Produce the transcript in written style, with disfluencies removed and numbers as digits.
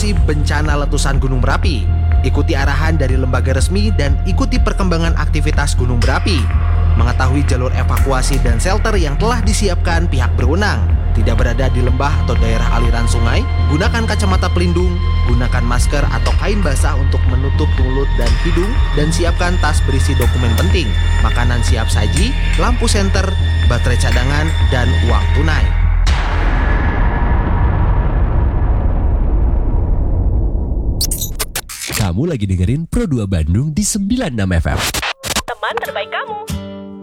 Mitigasi bencana letusan Gunung Merapi. Ikuti arahan dari lembaga resmi dan ikuti perkembangan aktivitas gunung berapi. Mengetahui jalur evakuasi dan shelter yang telah disiapkan pihak berwenang. Tidak berada di lembah atau daerah aliran sungai, gunakan kacamata pelindung, gunakan masker atau kain basah untuk menutup mulut dan hidung, dan siapkan tas berisi dokumen penting, makanan siap saji, lampu senter, baterai cadangan, dan uang tunai. Kamu lagi dengerin Pro 2 Bandung di 96 FM. Teman terbaik kamu.